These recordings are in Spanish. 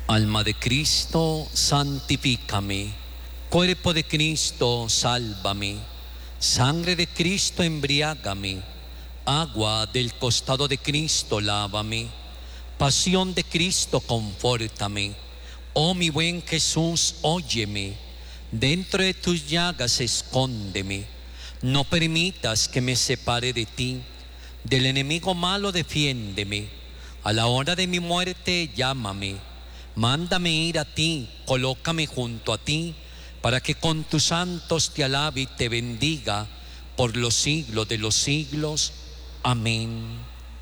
Alma de Cristo, santifícame. Cuerpo de Cristo, sálvame. Sangre de Cristo, embriágame. Agua del costado de Cristo, lávame. Pasión de Cristo, confórtame. Oh mi buen Jesús, óyeme. Dentro de tus llagas escóndeme. No permitas que me separe de ti. Del enemigo malo defiéndeme. A la hora de mi muerte llámame. Mándame ir a ti, colócame junto a ti, para que con tus santos te alabe y te bendiga por los siglos de los siglos. Amén.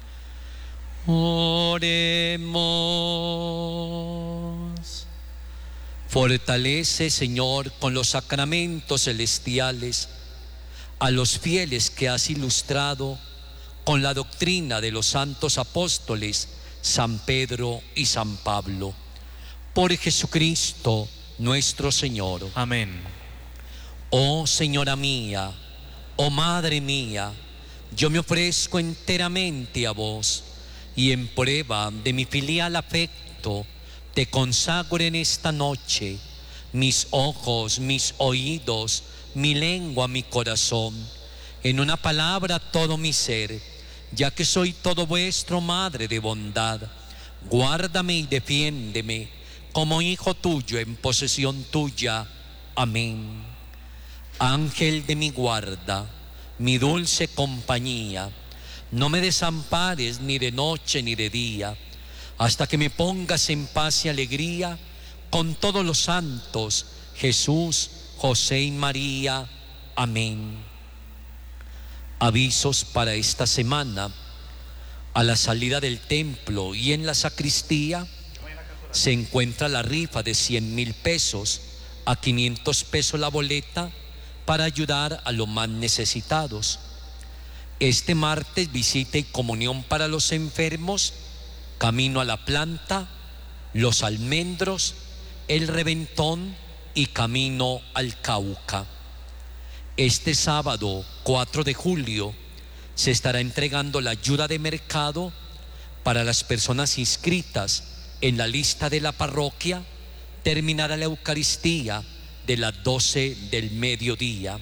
Oremos. Fortalece, Señor, con los sacramentos celestiales a los fieles que has ilustrado con la doctrina de los santos apóstoles San Pedro y San Pablo. Por Jesucristo nuestro Señor. Amén. Oh Señora mía, oh Madre mía, yo me ofrezco enteramente a vos y en prueba de mi filial afecto te consagro en esta noche mis ojos, mis oídos, mi lengua, mi corazón, en una palabra todo mi ser, ya que soy todo vuestro, Madre de bondad. Guárdame y defiéndeme como hijo tuyo en posesión tuya. Amén. Ángel de mi guarda, mi dulce compañía, no me desampares ni de noche ni de día, hasta que me pongas en paz y alegría con todos los santos, Jesús, José y María. Amén. Avisos para esta semana. A la salida del templo y en la sacristía se encuentra la rifa de 100,000 pesos, a 500 pesos la boleta, para ayudar a los más necesitados. Este martes, visita y comunión para los enfermos, camino a la planta, los almendros, el reventón y camino al Cauca. Este sábado 4 de julio se estará entregando la ayuda de mercado para las personas inscritas en la lista de la parroquia. Terminará la Eucaristía de las 12 del mediodía.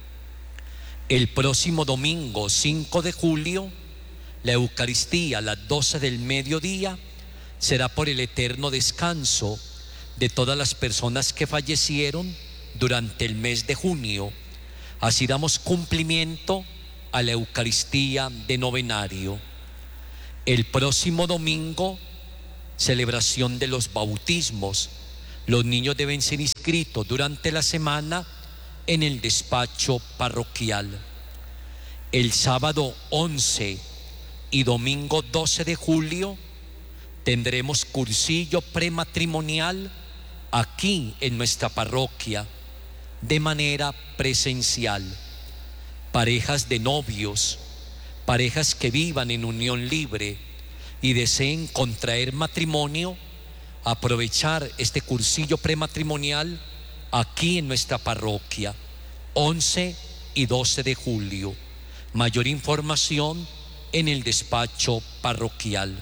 El próximo domingo 5 de julio, la Eucaristía a las 12 del mediodía será por el eterno descanso de todas las personas que fallecieron durante el mes de junio. Así damos cumplimiento a la Eucaristía de novenario. El próximo domingo, celebración de los bautismos. Los niños deben ser inscritos durante la semana en el despacho parroquial. El sábado 11 y domingo 12 de julio tendremos cursillo prematrimonial aquí en nuestra parroquia de manera presencial. Parejas de novios, parejas que vivan en unión libre y deseen contraer matrimonio, aprovechar este cursillo prematrimonial aquí en nuestra parroquia, 11 y 12 de julio. Mayor información en el despacho parroquial.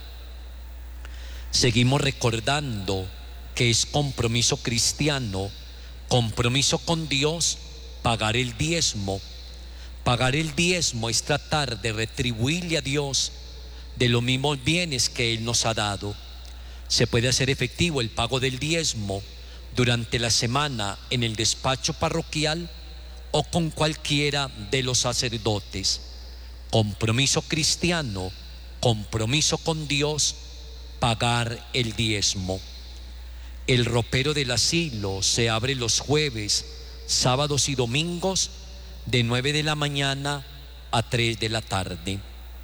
Seguimos recordando que es compromiso cristiano, compromiso con Dios, pagar el diezmo. Pagar el diezmo es tratar de retribuirle a Dios de los mismos bienes que Él nos ha dado. Se puede hacer efectivo el pago del diezmo durante la semana en el despacho parroquial o con cualquiera de los sacerdotes. Compromiso cristiano, compromiso con Dios, pagar el diezmo. El ropero del asilo se abre los jueves, sábados y domingos de 9 de la mañana a 3 de la tarde.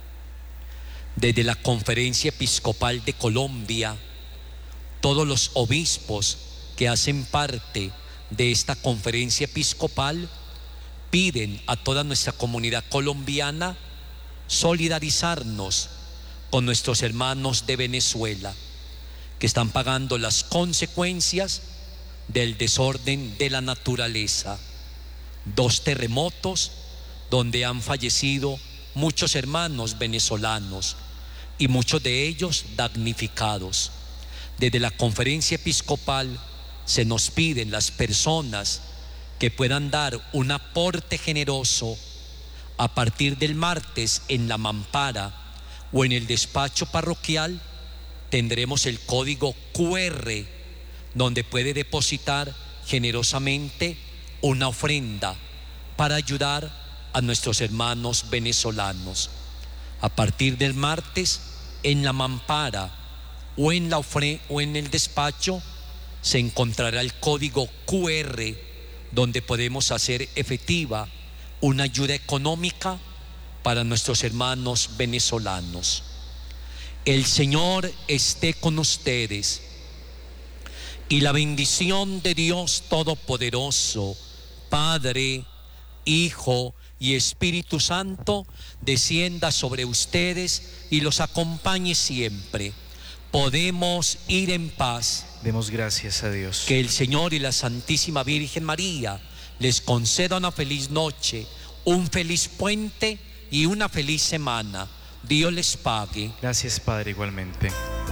Desde la Conferencia Episcopal de Colombia, todos los obispos que hacen parte de esta conferencia episcopal piden a toda nuestra comunidad colombiana solidarizarnos con nuestros hermanos de Venezuela, que están pagando las consecuencias del desorden de la naturaleza. 2 terremotos donde han fallecido muchos hermanos venezolanos y muchos de ellos damnificados. Desde la conferencia episcopal se nos piden las personas que puedan dar un aporte generoso a partir del martes en la mampara o en el despacho parroquial. Tendremos el código QR donde puede depositar generosamente una ofrenda para ayudar a nuestros hermanos venezolanos. A partir del martes en la mampara o en el despacho se encontrará el código QR donde podemos hacer efectiva una ayuda económica para nuestros hermanos venezolanos. El Señor esté con ustedes y la bendición de Dios Todopoderoso, Padre, Hijo y Espíritu Santo, descienda sobre ustedes y los acompañe siempre. Podemos ir en paz. Demos gracias a Dios. Que el Señor y la Santísima Virgen María les conceda una feliz noche, un feliz puente y una feliz semana. Dios les pague. Gracias, Padre, igualmente.